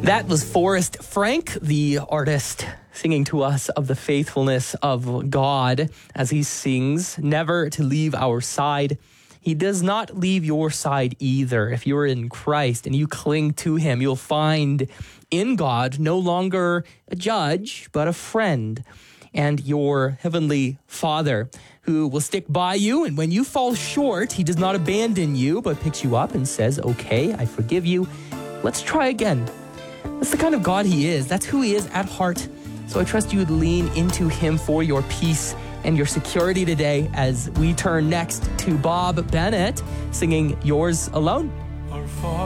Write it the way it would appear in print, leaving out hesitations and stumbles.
That was Forrest Frank, the artist, singing to us of the faithfulness of God as he sings, "Never to leave our side." He does not leave your side either. If you're in Christ and you cling to him, you'll find in God no longer a judge, but a friend and your heavenly Father who will stick by you. And when you fall short, he does not abandon you, but picks you up and says, "Okay, I forgive you. Let's try again." That's the kind of God he is. That's who he is at heart. So I trust you would lean into him for your peace and your security today as we turn next to Bob Bennett singing "Yours Alone."